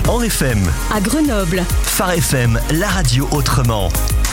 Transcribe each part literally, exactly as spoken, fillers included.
en F M. À Grenoble. Phare F M, la radio autrement.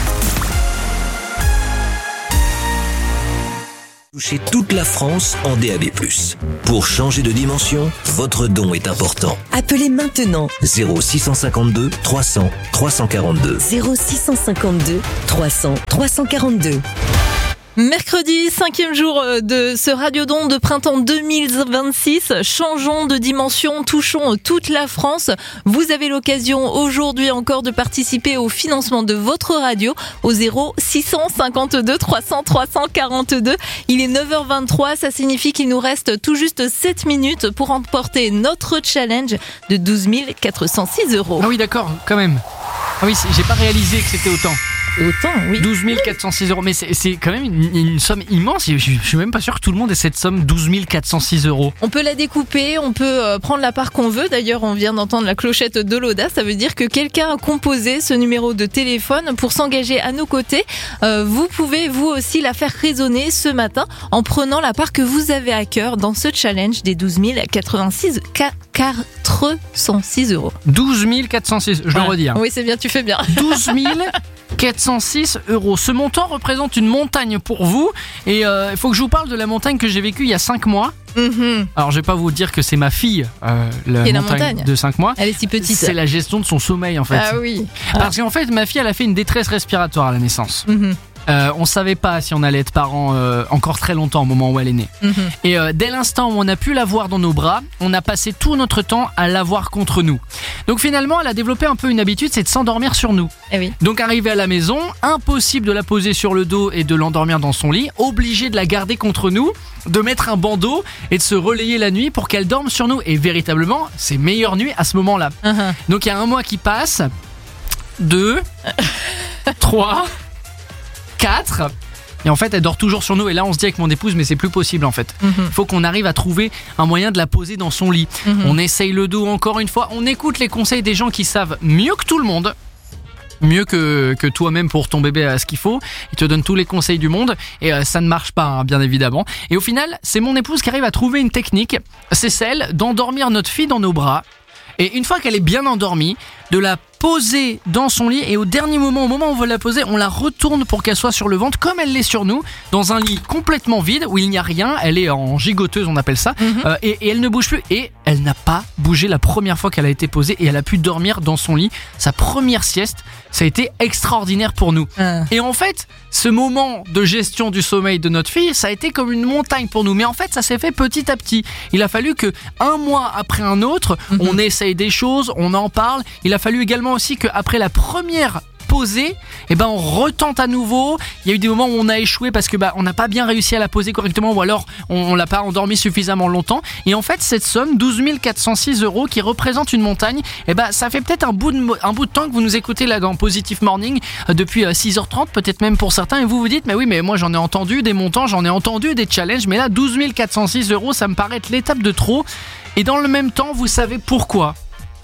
Touchez toute la France en D A B plus. Pour changer de dimension, votre don est important. Appelez maintenant zéro six cent cinquante-deux trois cents trois cent quarante-deux. zéro six cent cinquante-deux trois cents trois cent quarante-deux. Mercredi, cinquième jour de ce Radiodon de printemps deux mille vingt-six. Changeons de dimension, touchons toute la France. Vous avez l'occasion aujourd'hui encore de participer au financement de votre radio au zéro six cent cinquante-deux trois cents trois cent quarante-deux. Il est neuf heures vingt-trois, ça signifie qu'il nous reste tout juste sept minutes pour remporter notre challenge de douze mille quatre cent six euros. Ah oui, d'accord, quand même. Ah oui, j'ai pas réalisé que c'était autant. Autant, oui. douze mille quatre cent six euros, mais c'est, c'est quand même une, une somme immense. Je, je suis même pas sûr que tout le monde ait cette somme, douze mille quatre cent six euros. On peut la découper, on peut euh, prendre la part qu'on veut. D'ailleurs, on vient d'entendre la clochette de l'audace. Ça veut dire que quelqu'un a composé ce numéro de téléphone pour s'engager à nos côtés. Euh, vous pouvez, vous aussi, la faire résonner ce matin en prenant la part que vous avez à cœur dans ce challenge des douze mille quatre-vingt-six quatre cent six euros. douze mille quatre cent six, je Voilà. le redis. Hein. Oui, c'est bien, tu fais bien. douze mille quatre cent six euros. Ce montant représente une montagne pour vous. Et il euh, faut que je vous parle de la montagne que j'ai vécue il y a cinq mois. Mm-hmm. Alors je vais pas vous dire que c'est ma fille, euh, la, Et la montagne montagne. de cinq mois. Elle est si petite. C'est la gestion de son sommeil en fait. Ah oui. Parce qu'en fait ma fille elle a fait une détresse respiratoire à la naissance. Mm-hmm. Euh, on savait pas si on allait être parents euh, encore très longtemps au moment où elle est née. Mm-hmm. Et euh, dès l'instant où on a pu la voir dans nos bras, on a passé tout notre temps à la voir contre nous. Donc finalement, elle a développé un peu une habitude, c'est de s'endormir sur nous. Eh oui. Donc arrivé à la maison, impossible de la poser sur le dos et de l'endormir dans son lit, obligé de la garder contre nous, de mettre un bandeau et de se relayer la nuit pour qu'elle dorme sur nous. Et véritablement, c'est meilleure nuit à ce moment-là. Uh-huh. Donc il y a un mois qui passe, deux, trois, quatre. Et en fait, elle dort toujours sur nous. Et là, on se dit avec mon épouse, mais c'est plus possible en fait. Il Mm-hmm. faut qu'on arrive à trouver un moyen de la poser dans son lit. Mm-hmm. On essaye le dos encore une fois. On écoute les conseils des gens qui savent mieux que tout le monde. Mieux que, que toi-même pour ton bébé à ce qu'il faut. Ils te donnent tous les conseils du monde. Et euh, ça ne marche pas, hein, bien évidemment. Et au final, c'est mon épouse qui arrive à trouver une technique. C'est celle d'endormir notre fille dans nos bras. Et une fois qu'elle est bien endormie, de la poser dans son lit et au dernier moment, au moment où on veut la poser, on la retourne pour qu'elle soit sur le ventre comme elle l'est sur nous, dans un lit complètement vide où il n'y a rien. Elle est en gigoteuse, on appelle ça, Mm-hmm. euh, et, et elle ne bouge plus. Et elle n'a pas bougé la première fois qu'elle a été posée et elle a pu dormir dans son lit. Sa première sieste, ça a été extraordinaire pour nous. Ah. Et en fait, ce moment de gestion du sommeil de notre fille, ça a été comme une montagne pour nous. Mais en fait, ça s'est fait petit à petit. Il a fallu que un mois après un autre, Mm-hmm. on essaye des choses, on en parle. Il a fallu également aussi qu'après la première posée, eh ben on retente à nouveau. Il y a eu des moments où on a échoué parce que bah on n'a pas bien réussi à la poser correctement ou alors on, on l'a pas endormie suffisamment longtemps. Et en fait, cette somme, douze mille quatre cent six euros, qui représente une montagne, eh ben ça fait peut-être un bout de un bout de temps que vous nous écoutez là dans Positive Morning euh, depuis euh, six heures trente, peut-être même pour certains, et vous vous dites mais oui, mais moi j'en ai entendu des montants, j'en ai entendu des challenges, mais là douze mille quatre cent six euros, ça me paraît être l'étape de trop. Et dans le même temps, vous savez pourquoi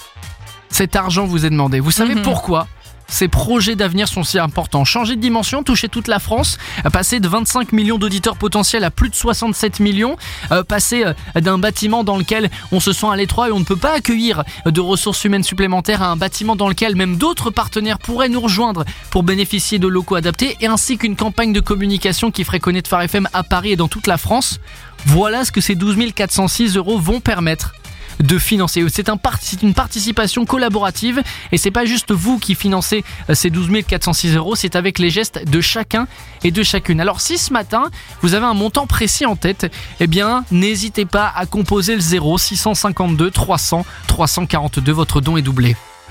cet argent vous est demandé. Vous savez Mhm. pourquoi ces projets d'avenir sont si importants. Changer de dimension, toucher toute la France, passer de vingt-cinq millions d'auditeurs potentiels à plus de soixante-sept millions, euh, passer euh, d'un bâtiment dans lequel on se sent à l'étroit et on ne peut pas accueillir de ressources humaines supplémentaires à un bâtiment dans lequel même d'autres partenaires pourraient nous rejoindre pour bénéficier de locaux adaptés, et ainsi qu'une campagne de communication qui ferait connaître Phare F M à Paris et dans toute la France. Voilà ce que ces douze mille quatre cent six euros vont permettre de financer. C'est, un part, c'est une participation collaborative et c'est pas juste vous qui financez ces douze mille quatre cent six euros, c'est avec les gestes de chacun et de chacune. Alors si ce matin vous avez un montant précis en tête, eh bien n'hésitez pas à composer le zéro six cent cinquante-deux trois cents trois cent quarante-deux, votre don est doublé.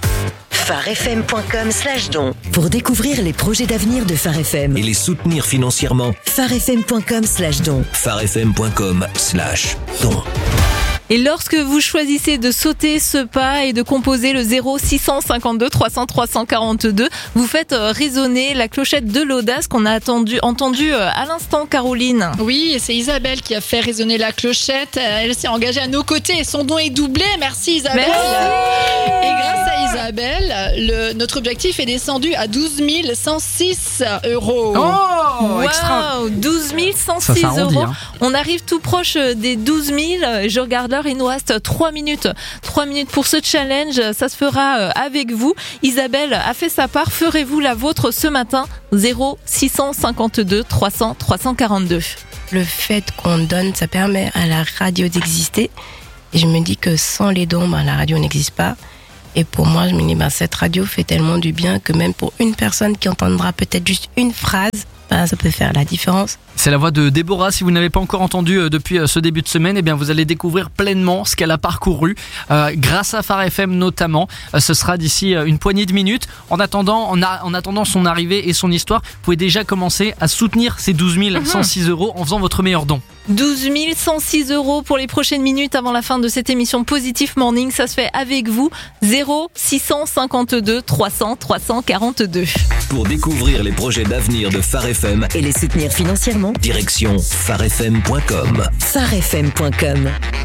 pharefm point com slash don pour découvrir les projets d'avenir de Phare F M. Et les soutenir financièrement. pharefm point com slash don pharefm point com slash don. Et lorsque vous choisissez de sauter ce pas et de composer le zéro six cent cinquante-deux trois cents trois cent quarante-deux, vous faites résonner la clochette de l'audace qu'on a attendu, entendu à l'instant, Caroline. Oui, et c'est Isabelle qui a fait résonner la clochette. Elle s'est engagée à nos côtés et son don est doublé. Merci Isabelle. Merci. Et grâce à Isabelle, le, notre objectif est descendu à douze mille cent six euros. Oh, Wow, extra. douze mille cent Ça six s'arrondit, euros. hein. On arrive tout proche des douze mille. Je regarde l'heure, il nous reste trois minutes. trois minutes pour ce challenge. Ça se fera avec vous. Isabelle a fait sa part. Ferez-vous la vôtre ce matin? zéro six cent cinquante-deux trois cents trois cent quarante-deux. Le fait qu'on donne, ça permet à la radio d'exister. Et je me dis que sans les dons, ben, la radio n'existe pas. Et pour moi, je me dis, ben, cette radio fait tellement du bien que même pour une personne qui entendra peut-être juste une phrase, ben, ça peut faire la différence. C'est la voix de Déborah. Si vous n'avez pas encore entendu euh, depuis euh, ce début de semaine, eh bien vous allez découvrir pleinement ce qu'elle a parcouru euh, grâce à Phare F M notamment. Euh, ce sera d'ici euh, une poignée de minutes. En attendant, en, a, en attendant son arrivée et son histoire, vous pouvez déjà commencer à soutenir ces douze mille cent six euros en faisant votre meilleur don. douze mille cent six euros pour les prochaines minutes avant la fin de cette émission Positive Morning. Ça se fait avec vous. zéro six cent cinquante-deux trois cents trois cent quarante-deux. Pour découvrir les projets d'avenir de Phare F M, Et les soutenir financièrement, direction phare f m point com. phare f m point com.